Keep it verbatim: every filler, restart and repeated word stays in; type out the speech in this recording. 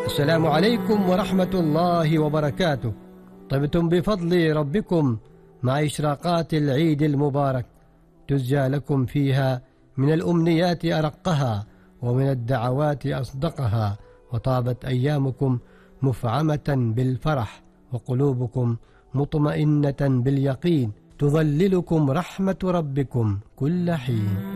السلام عليكم ورحمة الله وبركاته. طبتم بفضل ربكم مع إشراقات العيد المبارك، تزجى لكم فيها من الأمنيات أرقها ومن الدعوات أصدقها، وطابت أيامكم مفعمة بالفرح وقلوبكم مطمئنة باليقين، تظللكم رحمة ربكم كل حين.